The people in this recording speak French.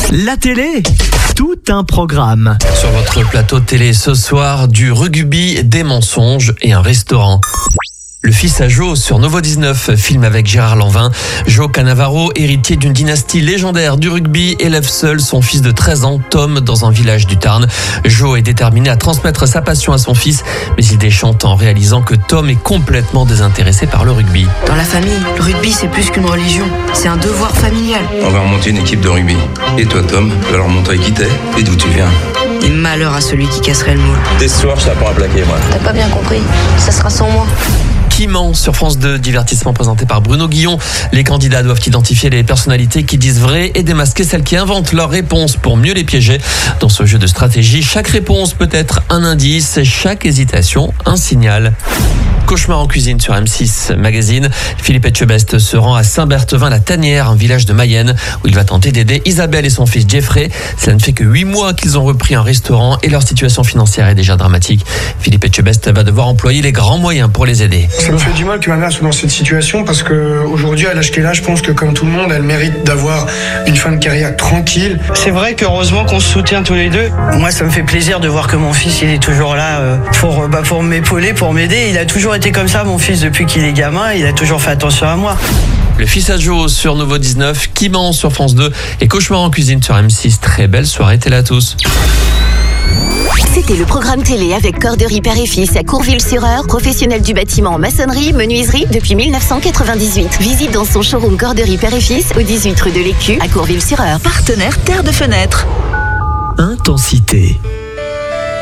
La télé, tout un programme. Sur votre plateau télé ce soir, du rugby, des mensonges et un restaurant. Le fils à Joe sur Novo 19, film avec Gérard Lanvin. Joe Cannavaro, héritier d'une dynastie légendaire du rugby, élève seul son fils de 13 ans, Tom, dans un village du Tarn. Joe est déterminé à transmettre sa passion à son fils, mais il déchante en réalisant que Tom est complètement désintéressé par le rugby. Dans la famille, le rugby c'est plus qu'une religion, c'est un devoir familial. On va remonter une équipe de rugby. Et toi Tom, tu vas leur montrer qui t'es et d'où tu viens. Et malheur à celui qui casserait le moule. Dès ce soir, je t'apprends à plaquer moi. T'as pas bien compris, ça sera sans moi. Qui ment sur France 2, divertissement présenté par Bruno Guillon. Les candidats doivent identifier les personnalités qui disent vrai et démasquer celles qui inventent leurs réponses pour mieux les piéger. Dans ce jeu de stratégie, chaque réponse peut être un indice, chaque hésitation un signal. Cauchemar en cuisine sur M6 Magazine. Philippe Etchebest se rend à Saint-Berthevin-la-Tanière, un village de Mayenne, où il va tenter d'aider Isabelle et son fils Jeffrey. Cela ne fait que 8 mois qu'ils ont repris un restaurant et leur situation financière est déjà dramatique. Philippe Etchebest va devoir employer les grands moyens pour les aider. Ça me fait du mal que ma mère soit dans cette situation parce qu'aujourd'hui, à l'âge qu'elle a, je pense que comme tout le monde, elle mérite d'avoir une fin de carrière tranquille. C'est vrai qu'heureusement qu'on se soutient tous les deux. Moi, ça me fait plaisir de voir que mon fils il est toujours là pour m'épauler, pour m'aider. Il a toujours été comme ça, mon fils, depuis qu'il est gamin. Il a toujours fait attention à moi. Le fils à Joe sur Novo 19, Qui ment sur France 2 et Cauchemar en cuisine sur M6. Très belle soirée télé à tous. C'était le programme télé avec Corderie Père et Fils à Courville-sur-Eure, professionnel du bâtiment en maçonnerie, menuiserie depuis 1998. Visite dans son showroom Corderie Père et Fils au 18 rue de l'Écu à Courville-sur-Eure. Partenaire Terre de Fenêtre. Intensité.